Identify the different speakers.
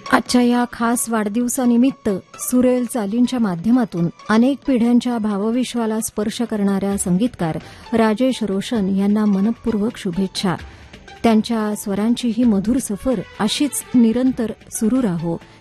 Speaker 1: आजच्या या खास वाढदिवसानिमित्त सुरेल चालींच्या माध्यमातून अनेक पिढ्यांच्या भावविश्वाला स्पर्श करणाऱ्या संगीतकार राजेश रोशन यांना मनपूर्वक शुभेच्छा. त्यांच्या स्वरांची ही मधुर सफर अशीच निरंतर सुरू राहो